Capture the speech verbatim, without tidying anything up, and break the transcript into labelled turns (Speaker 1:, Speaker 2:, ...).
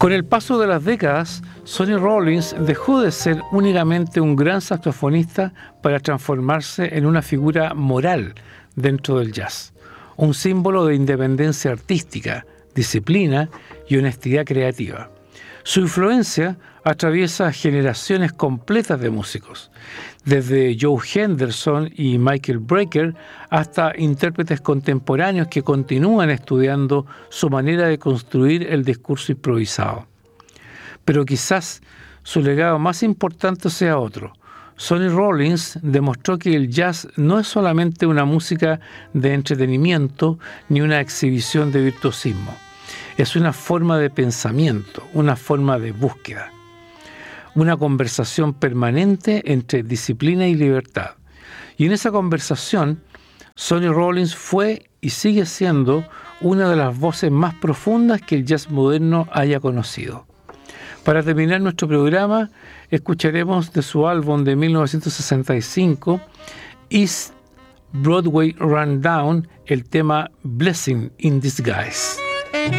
Speaker 1: Con el paso de las décadas, Sonny Rollins dejó de ser únicamente un gran saxofonista para transformarse en una figura moral dentro del jazz, un símbolo de independencia artística, disciplina y honestidad creativa. Su influencia atraviesa generaciones completas de músicos, desde Joe Henderson y Michael Brecker hasta intérpretes contemporáneos que continúan estudiando su manera de construir el discurso improvisado. Pero quizás su legado más importante sea otro. Sonny Rollins demostró que el jazz no es solamente una música de entretenimiento ni una exhibición de virtuosismo. Es una forma de pensamiento, una forma de búsqueda, una conversación permanente entre disciplina y libertad. Y en esa conversación, Sonny Rollins fue y sigue siendo una de las voces más profundas que el jazz moderno haya conocido. Para terminar nuestro programa, escucharemos de su álbum de mil novecientos sesenta y cinco, East Broadway Rundown, el tema Blessing in Disguise.